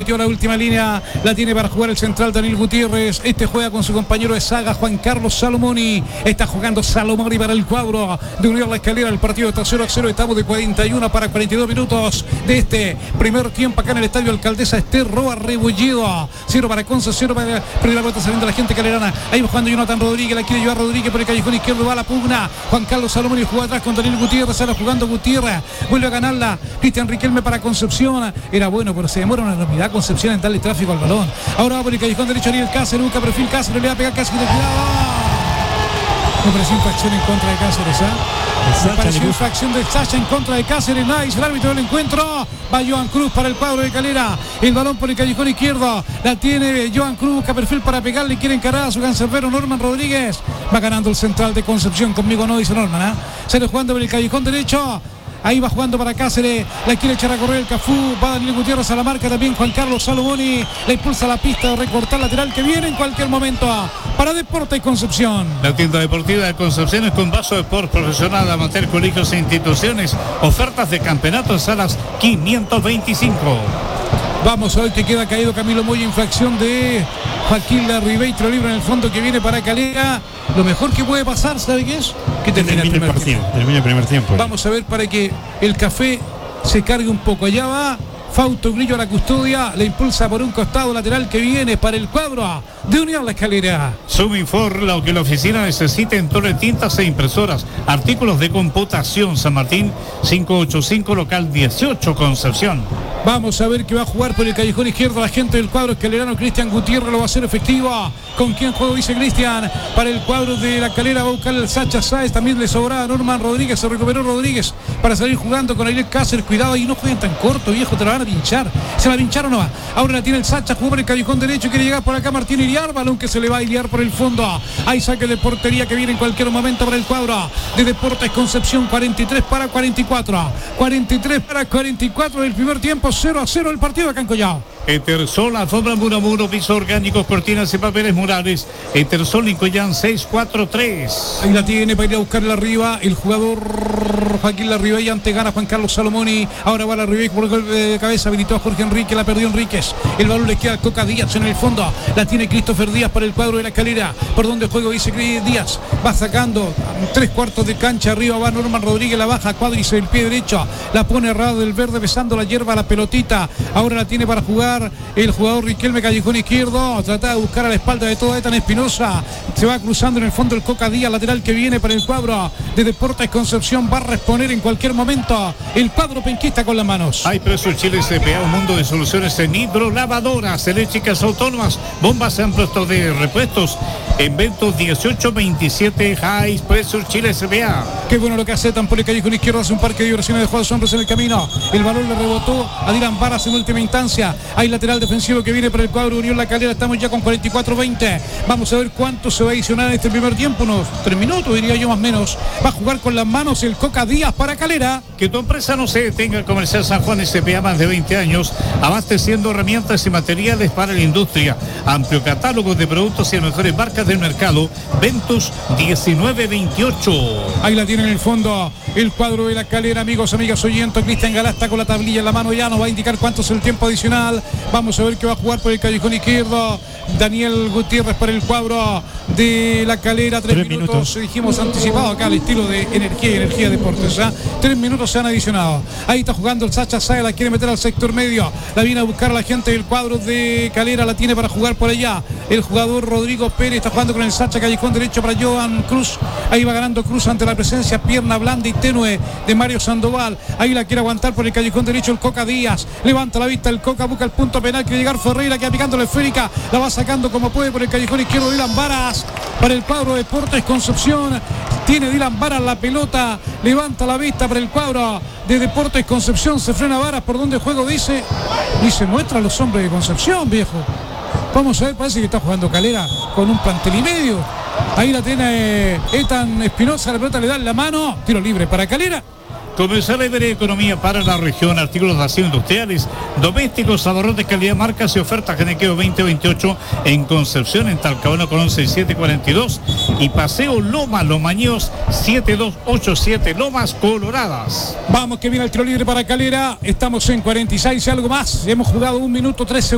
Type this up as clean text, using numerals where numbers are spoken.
metió a la última línea, la tiene para jugar el central Daniel Gutiérrez. Este juega con su compañero de saga Juan Carlos Salomoni. Está jugando Salomoni para el cuadro de Unión La Escalera. El partido está 0-0. Estamos de 41 para 42 minutos de este primer tiempo acá en el estadio Alcaldesa Esther Roa Rebolledo. 0 para Conce, 0 para la pelota saliendo la gente calerana. Ahí va jugando Jonathan Rodríguez, la quiere llevar Rodríguez por el callejón izquierdo, va a la pugna. Juan Carlos Salomoni juega atrás con Daniel Gutiérrez, sale jugando Gutiérrez, vuelve a ganarla Cristian Riquelme para Concepción. Era bueno, pero se demora una enormidad Concepción en darle tráfico al balón. Ahora va por el callejón derecho Ariel Cáceres, busca perfil Cáceres, le va a pegar Cáceres de cuidado. Me pareció infracción en contra de Cáceres, Me pareció infracción de Sacha en contra de Cáceres. Nice, el árbitro del encuentro. Va Joan Cruz para el cuadro de Calera. El balón por el callejón izquierdo. La tiene Joan Cruz, busca perfil para pegarle. Quiere encarar a su cancerbero Norman Rodríguez. Va ganando el central de Concepción. Conmigo no, dice Norman. Sale jugando por el callejón derecho. Ahí va jugando para Cáceres, la quiere echar a correr el Cafú, va Daniel Gutiérrez a la marca también Juan Carlos Salomoni, la impulsa a la pista de recortar lateral que viene en cualquier momento para Deportes Concepción. La tienda deportiva de Concepción es con vaso de sport profesional, amateur, colegios e instituciones, ofertas de campeonato en salas 525. Vamos a ver que queda caído Camilo Moya, infracción de Joaquín Larribey, tiro libre en el fondo que viene para Calera. Lo mejor que puede pasar, ¿sabe qué es? Que termine el primer tiempo. Termina el primer tiempo. Vamos a ver para que el café se cargue un poco. Allá va Fausto Grillo a la custodia, le impulsa por un costado lateral que viene para el cuadro de Unión La Escalera. Suminfor, lo que la oficina necesita en torno de tintas e impresoras, artículos de computación. San Martín 585, local 18, Concepción. Vamos a ver que va a jugar por el callejón izquierdo la gente del cuadro escalerano. Cristian Gutiérrez lo va a hacer efectivo. ¿Con quién juego? Dice Cristian. Para el cuadro de La Calera va a buscar el Sacha Sáez. También le sobraba Norman Rodríguez. Se recuperó Rodríguez para salir jugando con Ariel Cáceres. Cuidado ahí, no jueguen tan corto, viejo. Te la van a pinchar. ¿Se la pincharon o no va? Ahora la tiene el Sacha. Jugó por el callejón derecho. Quiere llegar por acá Martín Iriar. Balón que se le va a iliar por el fondo. Hay saque de portería que viene en cualquier momento para el cuadro de Deportes Concepción. 43 para 44. 43 para 44 del primer tiempo. 0-0 el partido acá en Collao. Etersol, alfombra muro a muro, pisos orgánicos, cortinas y papeles murales. Etersol Lincollán 643. Ahí la tiene para ir a buscarla arriba el jugador Joaquín Larribey, ante gana Juan Carlos Salomoni. Ahora va Larribey por el golpe de cabeza, habilitó a Jorge Enrique, la perdió Enríquez. El balón le queda a Coca Díaz en el fondo. La tiene Christopher Díaz para el cuadro de La Calera. Por donde juego dice Díaz. Va sacando 3/4 de cancha arriba, va Norman Rodríguez, la baja cuádriceps el pie derecho. La pone errado del verde, besando la hierba, la pelotita. Ahora la tiene para jugar el jugador Riquelme, callejón izquierdo. Trata de buscar a la espalda de toda Etan Espinosa. Se va cruzando en el fondo el Coca Díaz, lateral que viene para el cuadro de Deportes Concepción. Va a responder en cualquier momento el cuadro penquista con las manos. Hay Precio Chile CPA, un mundo de soluciones en hidrolavadoras, eléctricas autónomas, bombas en puestos de repuestos. Eventos 18-27, High Precio Chile CPA. Qué bueno lo que hace tan por el callejón izquierdo. Hace un parque de diversiones de juegos hombres en el camino. El balón le rebotó a Dylan Varas en última instancia. Hay lateral defensivo que viene para el cuadro de Unión La Calera. Estamos ya con 44-20. Vamos a ver cuánto se va a adicionar en este primer tiempo. Unos 3 minutos, diría yo, más o menos. Va a jugar con las manos el Coca Díaz para Calera. Que tu empresa no se detenga. Comercial San Juan SPA, más de 20 años, abasteciendo herramientas y materiales para la industria. Amplio catálogo de productos y las mejores marcas del mercado. Ventus 1928. Ahí la tiene en el fondo el cuadro de La Calera, amigos, amigas oyentes. Cristian Galá está con la tablilla en la mano, ya nos va a indicar cuánto es el tiempo adicional. Vamos a ver que va a jugar por el callejón izquierdo Daniel Gutiérrez para el cuadro de La Calera. 3 minutos, dijimos anticipado acá al estilo de Energía Deportes. 3 minutos se han adicionado. Ahí está jugando el Sacha Sáez, la quiere meter al sector medio. La viene a buscar la gente del cuadro de Calera, la tiene para jugar por allá. El jugador Rodrigo Pérez está jugando con el Sacha, callejón derecho para Joan Cruz. Ahí va ganando Cruz ante la presencia pierna blanda y tenue de Mario Sandoval. Ahí la quiere aguantar por el callejón derecho el Coca Díaz. Levanta la vista el Coca, busca el punto penal, quiere llegar Ferreira, queda picando la esférica, la va sacando como puede por el callejón izquierdo Dylan Varas para el cuadro de Deportes Concepción. Tiene Dylan Varas la pelota, levanta la vista para el cuadro de Deportes Concepción. Se frena Varas por donde juego, dice muestra a los hombres de Concepción, viejo. Vamos a ver, parece que está jugando Calera con un plantel y medio. Ahí la tiene Etan Espinosa, la pelota le da en la mano, tiro libre para Calera. Comenzar la economía para la región, artículos de aseo industriales, domésticos, abarrotes, calidad, marcas y ofertas Genequeo 2028 en Concepción, en Talcahuano con 11742 y Paseo Lomaños 7287, Lomas Coloradas. Vamos que viene el tiro libre para Calera, estamos en 46 y algo más, hemos jugado 1 minuto 13